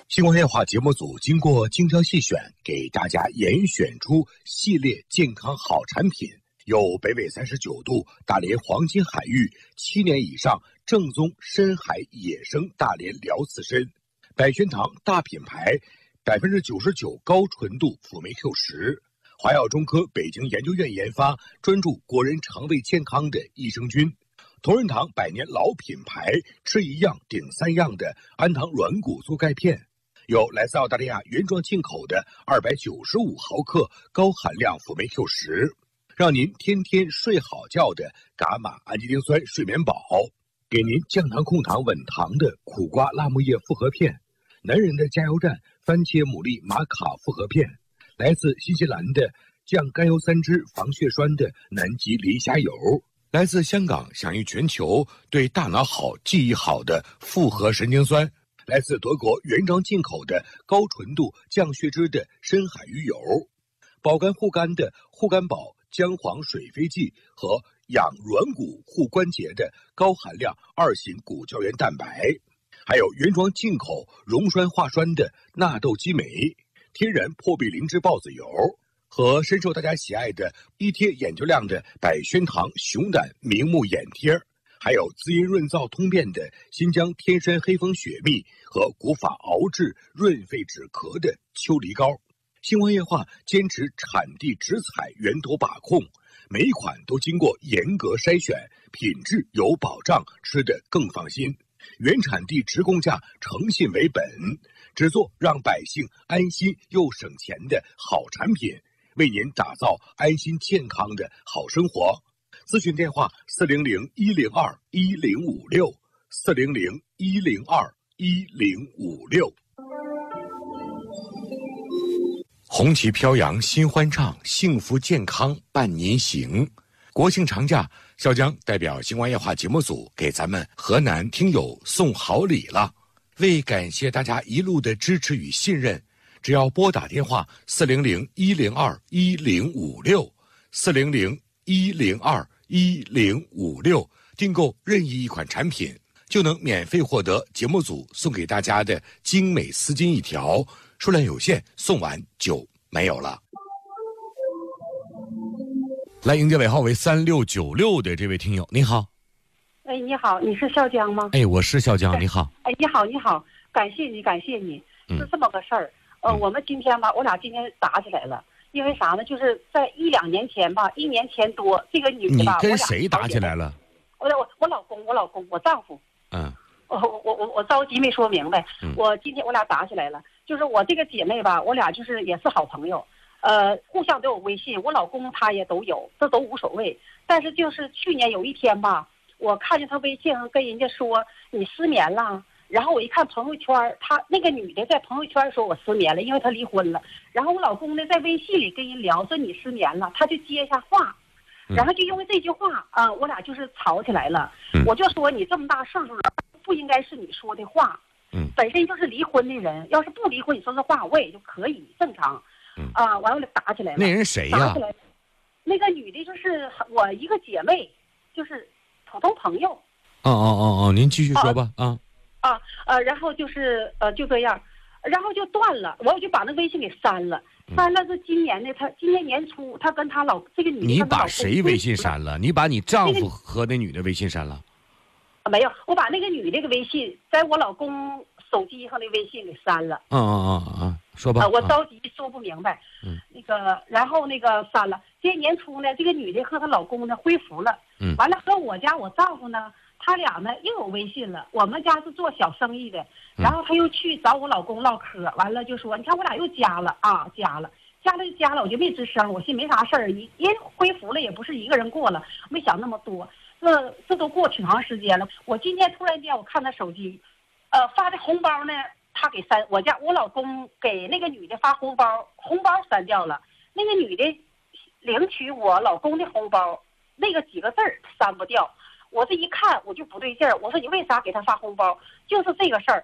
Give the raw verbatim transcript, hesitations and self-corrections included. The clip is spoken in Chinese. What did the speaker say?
星光夜话节目组经过精挑细选，给大家严选出系列健康好产品，有北纬三十九度大连黄金海域七年以上正宗深海野生大连辽刺参，百轩堂大品牌百分之九十九高纯度辅酶 Q 十，华药中科北京研究院研发，专注国人肠胃健康的益生菌。同仁堂百年老品牌，吃一样顶三样的安堂软骨素钙片，有来自澳大利亚原装进口的二百九十五毫克高含量辅酶 Q 十，让您天天睡好觉的伽马氨基丁酸睡眠宝，给您降糖控糖稳糖的苦瓜辣木叶复合片，男人的加油站番茄牡蛎玛卡复合片，来自新西兰的降甘油三酯防血栓的南极磷虾油，来自香港享誉全球对大脑好记忆好的复合神经酸，来自德国原装进口的高纯度降血脂的深海鱼油，保肝护肝的护肝宝姜黄水飞剂和养软骨护关节的高含量二型骨胶原蛋白，还有原装进口溶栓化栓的纳豆激酶，天然破壁灵芝孢子油，和深受大家喜爱的一贴眼球亮的百轩堂熊胆明目眼贴，还有滋阴润燥通便的新疆天山黑蜂雪蜜和古法熬制润肺止咳的秋梨膏。星光夜话坚持产地直采源头把控，每一款都经过严格筛选，品质有保障，吃得更放心。原产地直供价，诚信为本，只做让百姓安心又省钱的好产品，为您打造安心健康的好生活。咨询电话四零零一零二一零五六四零零一零二一零五六。红旗飘扬心欢畅，幸福健康伴您行。国庆长假，小江代表星光夜话节目组给咱们河南听友送好礼了。为感谢大家一路的支持与信任，只要拨打电话四零零一零二一零五六四零零一零二一零五六，订购任意一款产品，就能免费获得节目组送给大家的精美丝巾一条，数量有限，送完就没有了。来迎接尾号为三六九六的这位听友，你好。 哎，你好，你是笑江吗？ 哎，我是笑江，你好。 哎，你好，你好，感谢你，感谢你。是这么个事儿，嗯、呃，我们今天吧，我俩今天打起来了，因为啥呢？就是在一两年前吧，一年前多，这个女的吧， 你跟谁打起来了？ 我我我老公，我老公，我丈夫。 嗯。 我我我我着急没说明白， 嗯、 我今天我俩打起来了，就是我这个姐妹吧，我俩就是也是好朋友。呃，互相都有微信，我老公他也都有，这都无所谓。但是就是去年有一天吧，我看见他微信上跟人家说你失眠了，然后我一看朋友圈，他那个女的在朋友圈说我失眠了，因为他离婚了。然后我老公呢在微信里跟人聊说你失眠了，他就接一下话，然后就因为这句话啊、呃，我俩就是吵起来了。 嗯、 我就说你这么大岁数了，不应该是你说的话。 嗯， 本身就是离婚的人，要是不离婚，你说这话我也就可以正常。啊，完了打起来了。 那人谁呀、啊？ 打起来，那个女的就是我一个姐妹，就是普通朋友。 哦哦哦哦，您继续说吧啊。 啊呃，然后就是呃就这样，然后就断了，我就把那微信给删了。删了是今年的，她今年年初，她跟她老这个女的。 你把谁微信删了？你把你丈夫和那女的微信删了？ 那个、没有，我把那个女的个微信在我老公手机上的微信给删了。 嗯嗯嗯嗯，说吧。 啊、我着急说不明白。 嗯。 那个，然后那个删了。今年年初呢，这个女的和她老公呢恢复了。 嗯。 完了和我家我丈夫呢，他俩呢又有微信了。我们家是做小生意的，然后他又去找我老公唠嗑，完了就说，你看我俩又加了啊，加了，加了就加了，我就没吱声，我寻没啥事儿，一人恢复了也不是一个人过了，没想那么多。这这都过挺长时间了，我今天突然间我看他手机，呃，发的红包呢，他给删，我家我老公给那个女的发红包，红包删掉了，那个女的领取我老公的红包，那个几个字儿删不掉。我这一看我就不对劲儿，我说你为啥给他发红包？就是这个事儿。